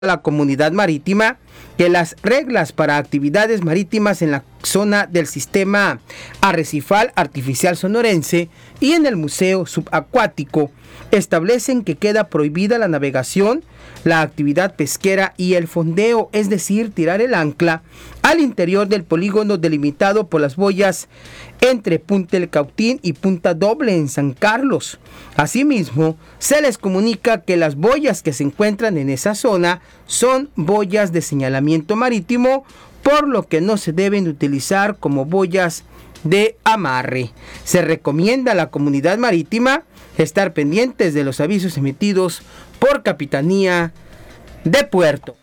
a la comunidad marítima que las reglas para actividades marítimas en la zona del sistema arrecifal artificial sonorense y en el museo subacuático establecen que queda prohibida la navegación, la actividad pesquera y el fondeo, es decir, tirar el ancla al interior del polígono delimitado por las boyas entre Punta El Cautín y Punta Doble en San Carlos. Asimismo, se les comunica que las boyas que se encuentran en esa zona son boyas de señalamiento marítimo, por lo que no se deben utilizar como boyas de amarre. Se recomienda a la comunidad marítima estar pendientes de los avisos emitidos por Capitanía de Puerto.